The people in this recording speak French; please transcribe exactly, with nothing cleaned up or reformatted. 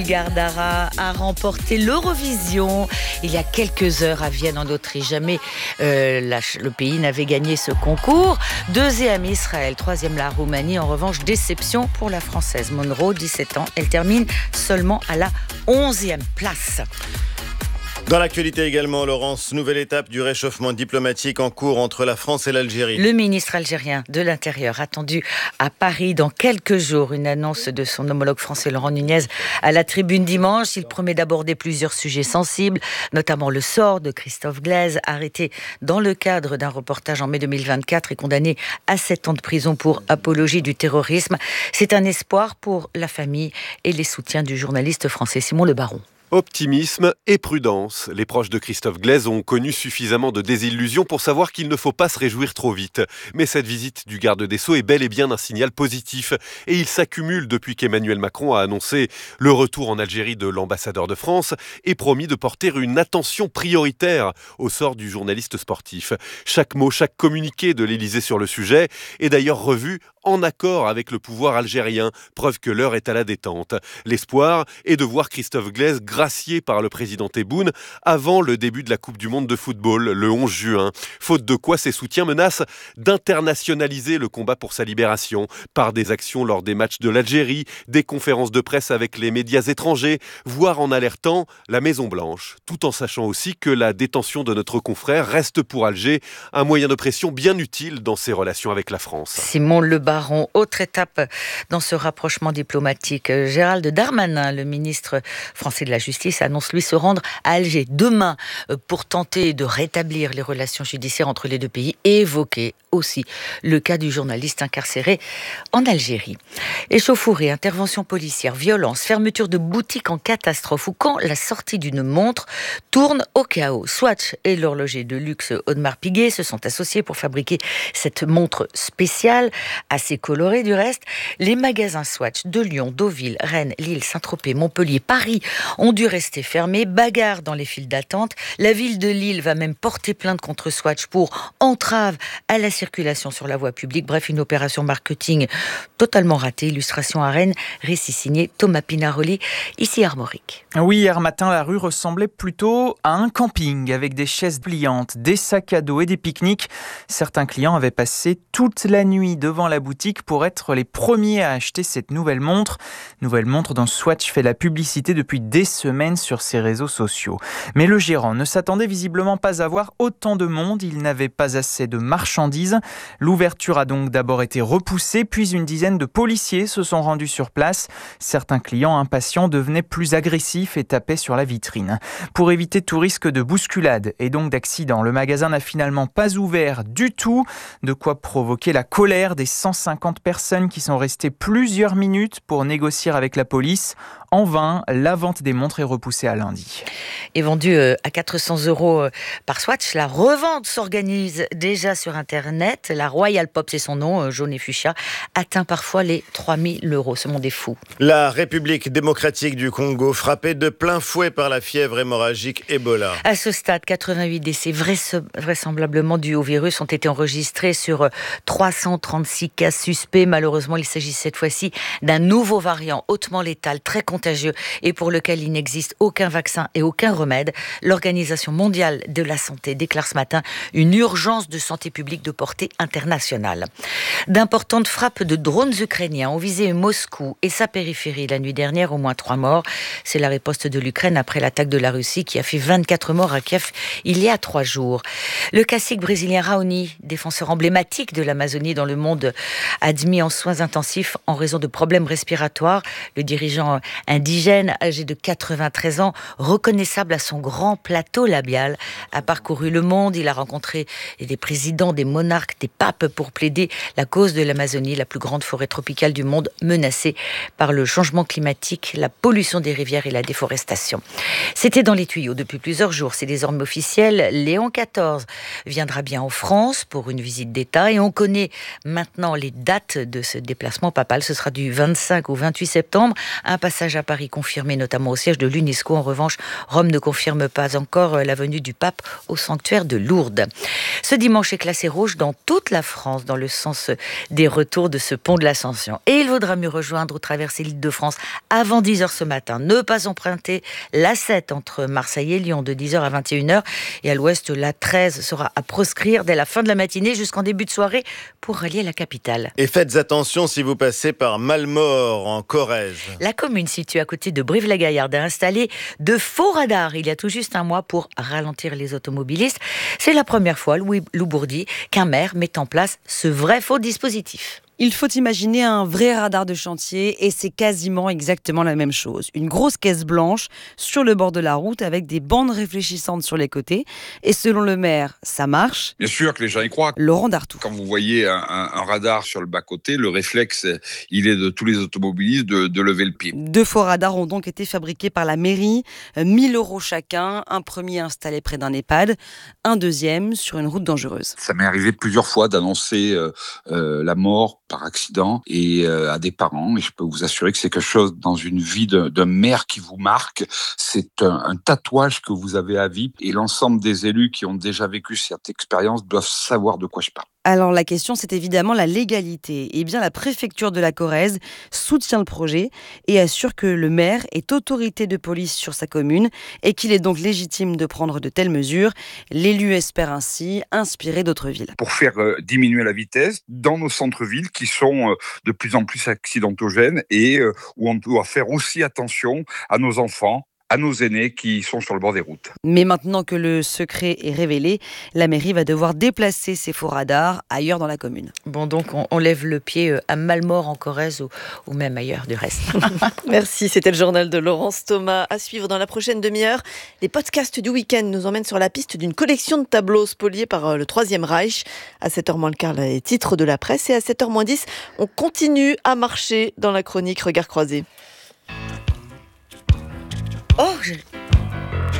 Gardara a remporté l'Eurovision il y a quelques heures à Vienne en Autriche. Jamais euh, la, le pays n'avait gagné ce concours. Deuxième Israël, troisième la Roumanie. En revanche, déception pour la Française Monroe, dix-sept ans. Elle termine seulement à la onzième place. Dans l'actualité également, Laurence, nouvelle étape du réchauffement diplomatique en cours entre la France et l'Algérie. Le ministre algérien de l'Intérieur attendu à Paris dans quelques jours. Une annonce de son homologue français Laurent Nunez à la Tribune dimanche. Il promet d'aborder plusieurs sujets sensibles, notamment le sort de Christophe Glaise, arrêté dans le cadre d'un reportage en mai deux mille vingt-quatre et condamné à sept ans de prison pour apologie du terrorisme. C'est un espoir pour la famille et les soutiens du journaliste français Simon Le Baron. Optimisme et prudence. Les proches de Christophe Glaise ont connu suffisamment de désillusions pour savoir qu'il ne faut pas se réjouir trop vite. Mais cette visite du garde des Sceaux est bel et bien un signal positif. Et il s'accumule depuis qu'Emmanuel Macron a annoncé le retour en Algérie de l'ambassadeur de France et promis de porter une attention prioritaire au sort du journaliste sportif. Chaque mot, chaque communiqué de l'Élysée sur le sujet est d'ailleurs revu en accord avec le pouvoir algérien, preuve que l'heure est à la détente. L'espoir est de voir Christophe Glaise gracié par le président Tebboune avant le début de la Coupe du Monde de football, le onze juin. Faute de quoi, ses soutiens menacent d'internationaliser le combat pour sa libération par des actions lors des matchs de l'Algérie, des conférences de presse avec les médias étrangers, voire en alertant la Maison-Blanche, tout en sachant aussi que la détention de notre confrère reste pour Alger un moyen de pression bien utile dans ses relations avec la France. Simon Le Baron, autre étape dans ce rapprochement diplomatique. Gérald Darmanin, le ministre français de la Justice, annonce lui se rendre à Alger demain pour tenter de rétablir les relations judiciaires entre les deux pays et évoquer aussi le cas du journaliste incarcéré en Algérie. Échauffourée, intervention policière, violence, fermeture de boutiques en catastrophe ou quand la sortie d'une montre tourne au chaos. Swatch et l'horloger de luxe Audemars Piguet se sont associés pour fabriquer cette montre spéciale, assez colorée du reste. Les magasins Swatch de Lyon, Deauville, Rennes, Lille, Saint-Tropez, Montpellier, Paris ont dû rester fermés. Bagarre dans les files d'attente. La ville de Lille va même porter plainte contre Swatch pour entrave à la circulation sur la voie publique. Bref, une opération marketing totalement ratée. Illustration à Rennes, récit signé Thomas Pinaroli, ici Armorique. Oui, hier matin, la rue ressemblait plutôt à un camping avec des chaises pliantes, des sacs à dos et des pique-niques. Certains clients avaient passé toute la nuit devant la boutique pour être les premiers à acheter cette nouvelle montre. Nouvelle montre dont Swatch fait la publicité depuis des semaines sur ses réseaux sociaux. Mais le gérant ne s'attendait visiblement pas à voir autant de monde. Il n'avait pas assez de marchandises. L'ouverture a donc d'abord été repoussée, puis une dizaine de policiers se sont rendus sur place. Certains clients impatients devenaient plus agressifs et tapaient sur la vitrine. Pour éviter tout risque de bousculade et donc d'accident, le magasin n'a finalement pas ouvert du tout, de quoi provoquer la colère des cent cinquante personnes qui sont restées plusieurs minutes pour négocier avec la police. En vain, la vente des montres est repoussée à lundi. Et vendue à quatre cents euros par Swatch, la revente s'organise déjà sur Internet. La Royal Pop, c'est son nom, jaune et fuchsia, atteint parfois les trois mille euros. Ce monde est fou. La République démocratique du Congo, frappée de plein fouet par la fièvre hémorragique Ebola. À ce stade, quatre-vingt-huit décès vraisemblablement dus au virus ont été enregistrés sur trois cent trente-six cas suspects. Malheureusement, il s'agit cette fois-ci d'un nouveau variant hautement létal, très contagieux et pour lequel il n'existe aucun vaccin et aucun remède. L'Organisation mondiale de la santé déclare ce matin une urgence de santé publique de portée internationale. D'importantes frappes de drones ukrainiens ont visé Moscou et sa périphérie la nuit dernière, au moins trois morts. C'est la riposte de l'Ukraine après l'attaque de la Russie qui a fait vingt-quatre morts à Kiev il y a trois jours. Le cacique brésilien Raoni, défenseur emblématique de l'Amazonie dans le monde, admis en soins intensifs en raison de problèmes respiratoires. Le dirigeant indigène, âgé de quatre-vingt-treize ans, reconnaissable à son grand plateau labial, a parcouru le monde. Il a rencontré des présidents, des monarques, des papes pour plaider la cause de l'Amazonie, la plus grande forêt tropicale du monde, menacée par le changement climatique, la pollution des rivières et la déforestation. C'était dans les tuyaux depuis plusieurs jours. C'est désormais officiel. Léon quatorze viendra bien en France pour une visite d'État et on connaît maintenant les dates de ce déplacement papal. Ce sera du vingt-cinq au vingt-huit septembre. Un passage à déjà Paris confirmé, notamment au siège de l'UNESCO. En revanche, Rome ne confirme pas encore la venue du pape au sanctuaire de Lourdes. Ce dimanche est classé rouge dans toute la France, dans le sens des retours de ce pont de l'Ascension. Et il vaudra mieux rejoindre ou traverser l'Île-de-France avant dix heures ce matin. Ne pas emprunter l'A sept entre Marseille et Lyon de dix heures à vingt et une heures. Et à l'ouest, l'A treize sera à proscrire dès la fin de la matinée jusqu'en début de soirée pour rallier la capitale. Et faites attention si vous passez par Malmort en Corrèze. La commune située à côté de Brive-la-Gaillarde a installé de faux radars il y a tout juste un mois pour ralentir les automobilistes. C'est la première fois, Louis Loubourdi, qu'un maire met en place ce vrai faux dispositif. Il faut imaginer un vrai radar de chantier et c'est quasiment exactement la même chose. Une grosse caisse blanche sur le bord de la route avec des bandes réfléchissantes sur les côtés. Et selon le maire, ça marche. Bien sûr que les gens y croient. Laurent Dartout. Quand vous voyez un, un, un radar sur le bas-côté, le réflexe, il est de tous les automobilistes de, de lever le pied. Deux faux radars ont donc été fabriqués par la mairie. mille euros chacun. Un premier installé près d'un EHPAD. Un deuxième sur une route dangereuse. Ça m'est arrivé plusieurs fois d'annoncer euh, euh, la mort par accident et euh, à des parents, et je peux vous assurer que c'est quelque chose dans une vie d'un, d'un maire qui vous marque. C'est un, un tatouage que vous avez à vie, et l'ensemble des élus qui ont déjà vécu cette expérience doivent savoir de quoi je parle. Alors la question, c'est évidemment la légalité. Eh bien, la préfecture de la Corrèze soutient le projet et assure que le maire est autorité de police sur sa commune et qu'il est donc légitime de prendre de telles mesures. L'élu espère ainsi inspirer d'autres villes. Pour faire euh, diminuer la vitesse dans nos centres-villes qui sont euh, de plus en plus accidentogènes et euh, où on doit faire aussi attention à nos enfants, à nos aînés qui sont sur le bord des routes. Mais maintenant que le secret est révélé, la mairie va devoir déplacer ces faux radars ailleurs dans la commune. Bon, donc on, on lève le pied à Malmort en Corrèze ou, ou même ailleurs du reste. Merci, c'était le journal de Laurence Thomas. À suivre dans la prochaine demi-heure, les podcasts du week-end nous emmènent sur la piste d'une collection de tableaux spoliés par le Troisième Reich. À sept heures moins le quart, les titres de la presse. Et à sept heures moins dix, on continue à marcher dans la chronique Regard croisé. Oh, je...